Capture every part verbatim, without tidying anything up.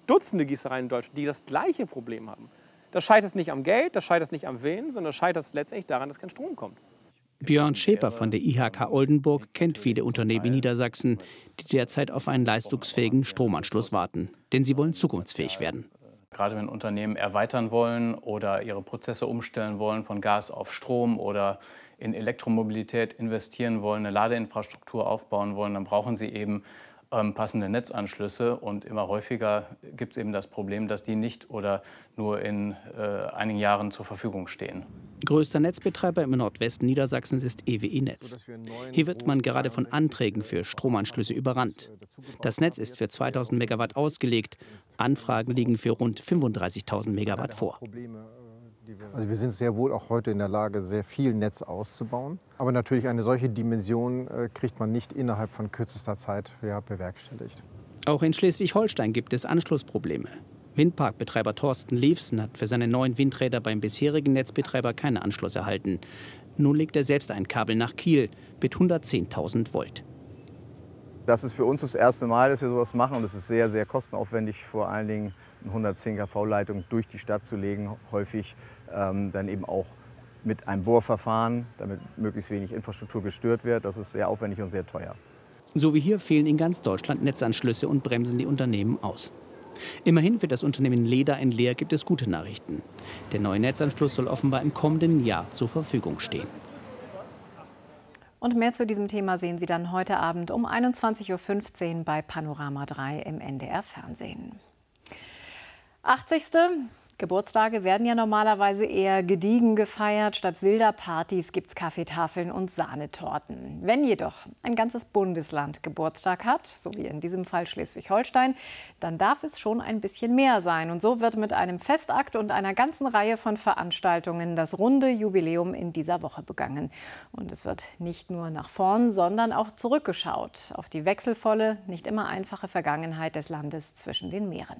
Dutzende Gießereien in Deutschland, die das gleiche Problem haben. Das scheitert nicht am Geld, das scheitert nicht am Willen, sondern das scheitert letztendlich daran, dass kein Strom kommt. Björn Schäper von der I H K Oldenburg kennt viele Unternehmen in Niedersachsen, die derzeit auf einen leistungsfähigen Stromanschluss warten. Denn sie wollen zukunftsfähig werden. Gerade wenn Unternehmen erweitern wollen oder ihre Prozesse umstellen wollen von Gas auf Strom oder in Elektromobilität investieren wollen, eine Ladeinfrastruktur aufbauen wollen, dann brauchen sie eben ähm, passende Netzanschlüsse. Und immer häufiger gibt es eben das Problem, dass die nicht oder nur in äh, einigen Jahren zur Verfügung stehen. Größter Netzbetreiber im Nordwesten Niedersachsens ist E W E Netz. Hier wird man gerade von Anträgen für Stromanschlüsse überrannt. Das Netz ist für zweitausend Megawatt ausgelegt. Anfragen liegen für rund fünfunddreißigtausend Megawatt vor. Also wir sind sehr wohl auch heute in der Lage, sehr viel Netz auszubauen. Aber natürlich eine solche Dimension äh, kriegt man nicht innerhalb von kürzester Zeit ja, bewerkstelligt. Auch in Schleswig-Holstein gibt es Anschlussprobleme. Windparkbetreiber Thorsten Levsen hat für seine neuen Windräder beim bisherigen Netzbetreiber keinen Anschluss erhalten. Nun legt er selbst ein Kabel nach Kiel mit hundertzehntausend Volt. Das ist für uns das erste Mal, dass wir sowas machen, und es ist sehr, sehr kostenaufwendig, vor allen Dingen eine hundertzehn Kilovolt-Leitung durch die Stadt zu legen, häufig ähm, dann eben auch mit einem Bohrverfahren, damit möglichst wenig Infrastruktur gestört wird. Das ist sehr aufwendig und sehr teuer. So wie hier fehlen in ganz Deutschland Netzanschlüsse und bremsen die Unternehmen aus. Immerhin für das Unternehmen Leder in Leer gibt es gute Nachrichten. Der neue Netzanschluss soll offenbar im kommenden Jahr zur Verfügung stehen. Und mehr zu diesem Thema sehen Sie dann heute Abend um einundzwanzig Uhr fünfzehn bei Panorama drei im N D R Fernsehen. achtzigste Geburtstage werden ja normalerweise eher gediegen gefeiert. Statt wilder Partys gibt es Kaffeetafeln und Sahnetorten. Wenn jedoch ein ganzes Bundesland Geburtstag hat, so wie in diesem Fall Schleswig-Holstein, dann darf es schon ein bisschen mehr sein. Und so wird mit einem Festakt und einer ganzen Reihe von Veranstaltungen das runde Jubiläum in dieser Woche begangen. Und es wird nicht nur nach vorn, sondern auch zurückgeschaut auf die wechselvolle, nicht immer einfache Vergangenheit des Landes zwischen den Meeren.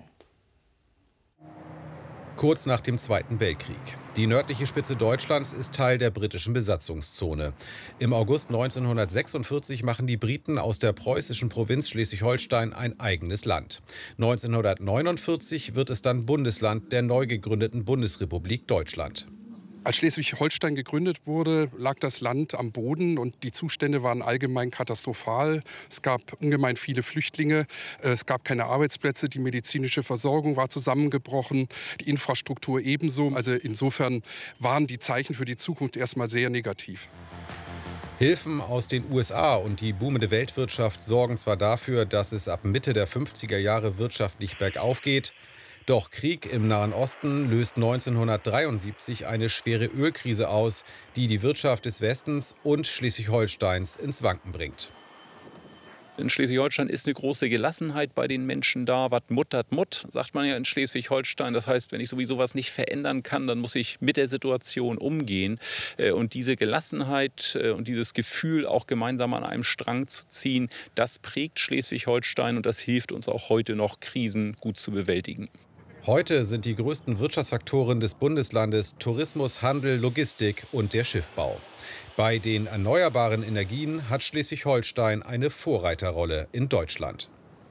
Kurz nach dem Zweiten Weltkrieg. Die nördliche Spitze Deutschlands ist Teil der britischen Besatzungszone. Im August neunzehnhundertsechsundvierzig machen die Briten aus der preußischen Provinz Schleswig-Holstein ein eigenes Land. neunzehnhundertneunundvierzig wird es dann Bundesland der neu gegründeten Bundesrepublik Deutschland. Als Schleswig-Holstein gegründet wurde, lag das Land am Boden und die Zustände waren allgemein katastrophal. Es gab ungemein viele Flüchtlinge, es gab keine Arbeitsplätze, die medizinische Versorgung war zusammengebrochen, die Infrastruktur ebenso. Also insofern waren die Zeichen für die Zukunft erstmal sehr negativ. Hilfen aus den U S A und die boomende Weltwirtschaft sorgen zwar dafür, dass es ab Mitte der fünfziger Jahre wirtschaftlich bergauf geht. Doch Krieg im Nahen Osten löst neunzehnhundertdreiundsiebzig eine schwere Ölkrise aus, die die Wirtschaft des Westens und Schleswig-Holsteins ins Wanken bringt. In Schleswig-Holstein ist eine große Gelassenheit bei den Menschen da. Was muttert Mutt, sagt man ja in Schleswig-Holstein. Das heißt, wenn ich sowieso was nicht verändern kann, dann muss ich mit der Situation umgehen. Und diese Gelassenheit und dieses Gefühl, auch gemeinsam an einem Strang zu ziehen, das prägt Schleswig-Holstein und das hilft uns auch heute noch, Krisen gut zu bewältigen. Heute sind die größten Wirtschaftsfaktoren des Bundeslandes Tourismus, Handel, Logistik und der Schiffbau. Bei den erneuerbaren Energien hat Schleswig-Holstein eine Vorreiterrolle in Deutschland.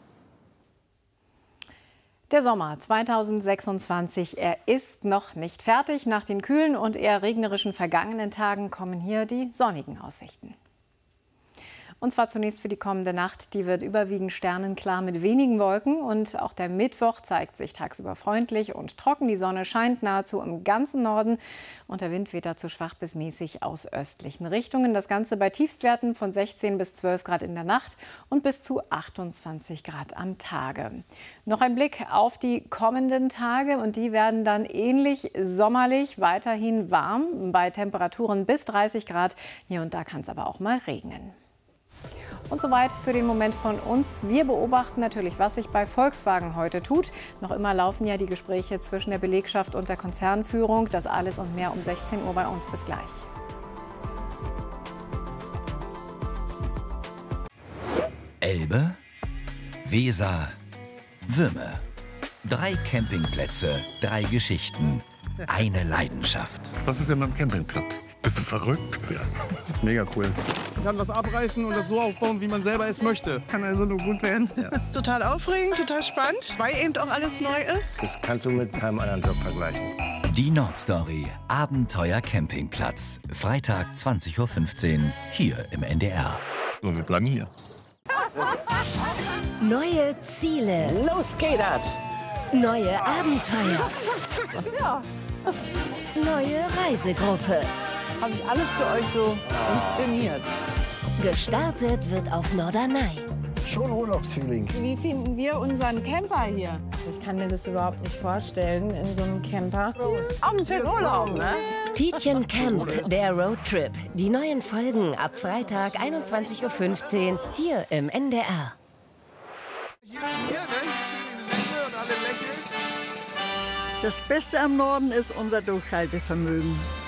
Der Sommer zweitausendsechsundzwanzig, er ist noch nicht fertig. Nach den kühlen und eher regnerischen vergangenen Tagen kommen hier die sonnigen Aussichten. Und zwar zunächst für die kommende Nacht. Die wird überwiegend sternenklar mit wenigen Wolken. Und auch der Mittwoch zeigt sich tagsüber freundlich und trocken. Die Sonne scheint nahezu im ganzen Norden. Und der Wind weht dazu schwach bis mäßig aus östlichen Richtungen. Das Ganze bei Tiefstwerten von sechzehn bis zwölf Grad in der Nacht und bis zu achtundzwanzig Grad am Tage. Noch ein Blick auf die kommenden Tage. Und die werden dann ähnlich sommerlich, weiterhin warm. Bei Temperaturen bis dreißig Grad. Hier und da kann es aber auch mal regnen. Und soweit für den Moment von uns. Wir beobachten natürlich, was sich bei Volkswagen heute tut. Noch immer laufen ja die Gespräche zwischen der Belegschaft und der Konzernführung. Das alles und mehr um sechzehn Uhr bei uns. Bis gleich. Elbe, Weser, Würme. Drei Campingplätze, drei Geschichten. eine Leidenschaft. Was ist denn am Campingplatz? Bist du verrückt? Ja. Das ist mega cool. Man kann was abreißen und das so aufbauen, wie man selber es möchte. Kann also nur gut werden. Ja. Total aufregend, total spannend, weil eben auch alles neu ist. Das kannst du mit keinem anderen Job vergleichen. Die Nordstory, Abenteuer Campingplatz. Freitag zwanzig Uhr fünfzehn, hier im N D R. So, wir bleiben hier. Neue Ziele. Los geht das. Neue Abenteuer. Ja. Neue Reisegruppe. Habe ich alles für euch so inszeniert. Gestartet wird auf Norderney. Schon Urlaubsfeeling. Wie finden wir unseren Camper hier? Ich kann mir das überhaupt nicht vorstellen, in so einem Camper. Abends in Urlaub, ne? Tietjen campt, der Roadtrip. Die neuen Folgen ab Freitag einundzwanzig Uhr fünfzehn hier im N D R. Das Beste am Norden ist unser Durchhaltevermögen.